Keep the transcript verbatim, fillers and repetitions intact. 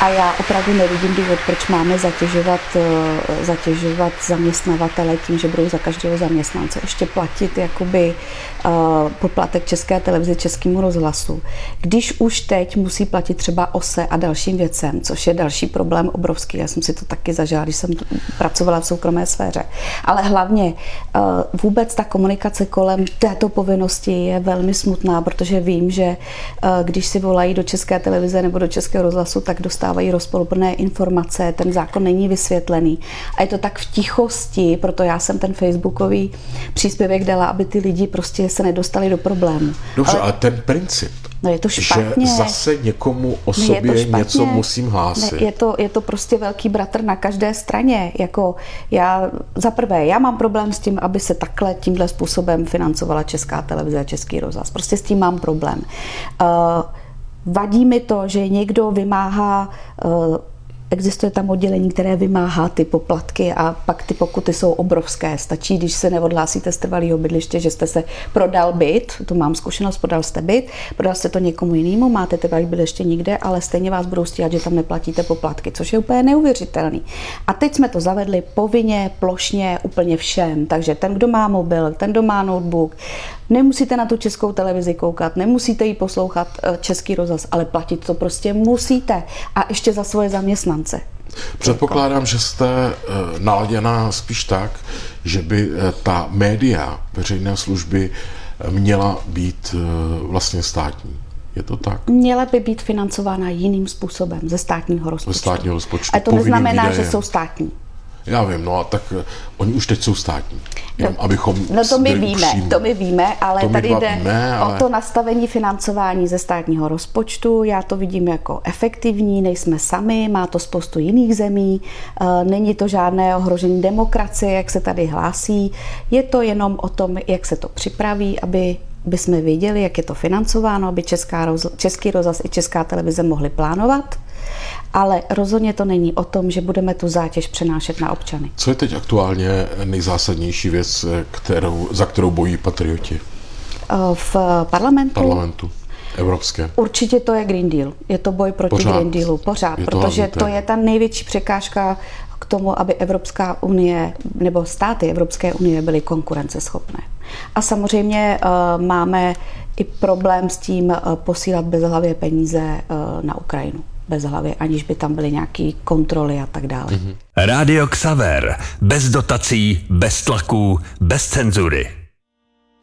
A já opravdu nevidím důvod, proč máme zatěžovat, zatěžovat zaměstnavatele tím, že budou za každého zaměstnance ještě platit jakoby uh, poplatek České televizi, Českému rozhlasu. Když už teď musí platit třeba O S E a dalším věcem, což je další problém obrovský. Já jsem si to taky zažila, když jsem pracovala v soukromé sféře. Ale hlavně uh, vůbec ta komunikace kolem této povinnosti je velmi smutná, protože vím, že uh, když si volají do České televize nebo do Českého rozhlasu, tak dostávají rozporuplné informace, ten zákon není vysvětlený. A je to tak v tichosti, proto já jsem ten facebookový příspěvek dala, aby ty lidi prostě se nedostali do problému. Dobře, ale, ale ten princip, no je to špatně, že zase někomu o sobě něco musím hlásit. Ne, je, to, je to prostě velký bratr na každé straně. Jako já, za prvé, já mám problém s tím, aby se takhle tímhle způsobem financovala Česká televize a Český rozhlas. Prostě s tím mám problém. Uh, vadí mi to, že někdo vymáhá uh, existuje tam oddělení, které vymáhá ty poplatky a pak ty pokuty jsou obrovské. Stačí, když se neodhlásíte z trvalého bydliště, že jste se prodal byt, to mám zkušenost, prodal jste byt, prodal jste to někomu jinému, máte trvalé bydliště nikde, ale stejně vás budou stíhat, že tam neplatíte poplatky, což je úplně neuvěřitelný. A teď jsme to zavedli povinně, plošně, úplně všem. Takže ten, kdo má mobil, ten, kdo má notebook, nemusíte na tu Českou televizi koukat, nemusíte jí poslouchat Český rozhlas, ale platit to prostě musíte. A ještě za svoje zaměstnance. Předpokládám, že jste naladěná spíš tak, že by ta média veřejné služby měla být vlastně státní. Je to tak? Měla by být financována jiným způsobem, ze státního rozpočtu. Ze státního rozpočtu. A to neznamená, výdajem. Že jsou státní. Já vím, no a tak oni už teď jsou státní. Jenom abychom no to my víme, upřímní. to my víme, ale to tady jde víme, ale... o to nastavení financování ze státního rozpočtu. Já to vidím jako efektivní, nejsme sami, má to spoustu jiných zemí, není to žádné ohrožení demokracie, jak se tady hlásí. Je to jenom o tom, jak se to připraví, aby by jsme věděli, jak je to financováno, aby Česká roz, Český rozhlas i Česká televize mohli plánovat. Ale rozhodně to není o tom, že budeme tu zátěž přenášet na občany. Co je teď aktuálně nejzásadnější věc, kterou, za kterou bojí patrioti? V parlamentu? Parlamentu. Evropské. Určitě to je Green Deal. Je to boj proti Pořád. Green Dealu. Pořád. To protože to je ta největší překážka k tomu, aby Evropská unie nebo státy Evropské unie byly konkurenceschopné. A samozřejmě uh, máme i problém s tím uh, posílat bezhlavě peníze uh, na Ukrajinu. Bezhlavě, aniž by tam byly nějaké kontroly a tak dále. Mm-hmm. Rádio Xaver. Bez dotací, bez tlaků, bez cenzury.